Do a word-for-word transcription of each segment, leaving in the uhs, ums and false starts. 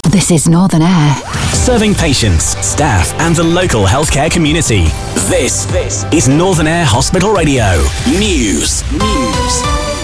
This is Northern Air. Serving patients, staff and the local healthcare community. This, this is Northern Air Hospital Radio. News. News.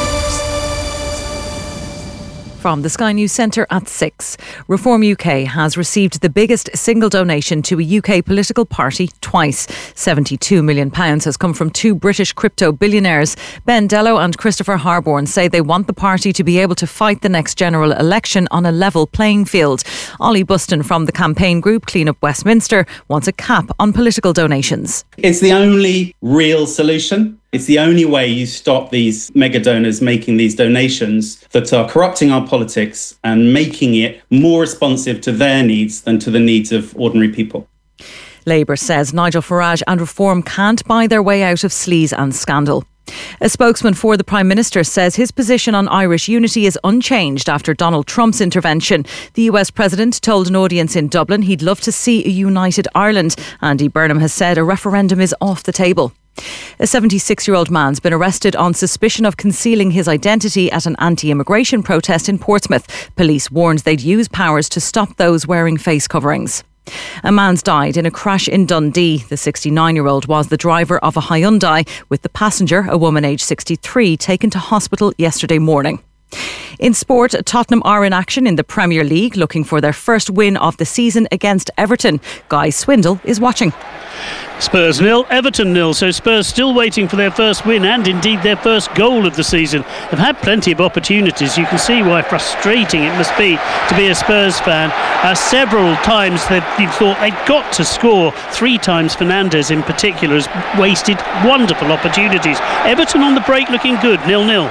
From the Sky News Centre at six. Reform U K has received the biggest single donation to a U K political party twice. seventy-two million pounds has come from two British crypto billionaires. Ben Dello and Christopher Harborne say they want the party to be able to fight the next general election on a level playing field. Ollie Buston from the campaign group Clean Up Westminster wants a cap on political donations. It's the only real solution. It's the only way you stop these mega donors making these donations that are corrupting our politics and making it more responsive to their needs than to the needs of ordinary people. Labour says Nigel Farage and Reform can't buy their way out of sleaze and scandal. A spokesman for the Prime Minister says his position on Irish unity is unchanged after Donald Trump's intervention. The U S President told an audience in Dublin he'd love to see a united Ireland. Andy Burnham has said a referendum is off the table. A seventy-six-year-old man's been arrested on suspicion of concealing his identity at an anti-immigration protest in Portsmouth. Police warned they'd use powers to stop those wearing face coverings. A man's died in a crash in Dundee. The sixty-nine-year-old was the driver of a Hyundai, with the passenger, a woman aged sixty-three, taken to hospital yesterday morning. In sport, Tottenham are in action in the Premier League, looking for their first win of the season against Everton. Guy Swindle is watching. Spurs nil, Everton nil. So Spurs still waiting for their first win and indeed their first goal of the season. They've had plenty of opportunities. You can see why frustrating it must be to be a Spurs fan. Uh, several times that you thought they'd got to score. Three times Fernandes in particular has wasted wonderful opportunities. Everton on the break looking good, nil nil.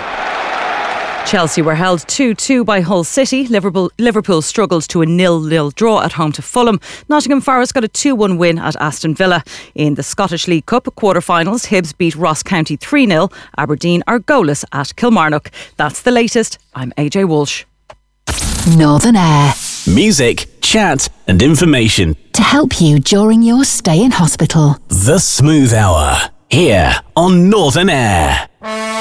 Chelsea were held two two by Hull City. Liverpool, Liverpool struggled to a nil nil draw at home to Fulham. Nottingham Forest got a two one win at Aston Villa. In the Scottish League Cup quarter-finals, Hibs beat Ross County three nil. Aberdeen are goalless at Kilmarnock. That's the latest. I'm A J Walsh. Northern Air. Music, chat and information To help you during your stay in hospital. The Smooth Hour, here on Northern Air.